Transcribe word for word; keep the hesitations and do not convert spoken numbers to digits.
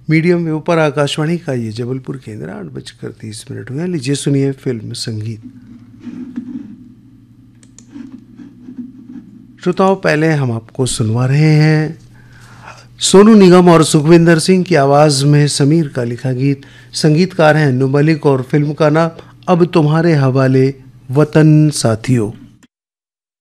Medium wave पर आकाशवाणी का ये जबलपुर केंद्र आठ बजकर तीस मिनट हुए। लीजिए सुनिए फिल्म संगीत। श्रोताओं, पहले हम आपको सुनवा रहे हैं सोनू निगम और सुखविंदर सिंह की आवाज़ में समीर का लिखा गीत। संगीतकार हैं अन्नू मलिक और फिल्म का नाम अब तुम्हारे हवाले वतन साथियों।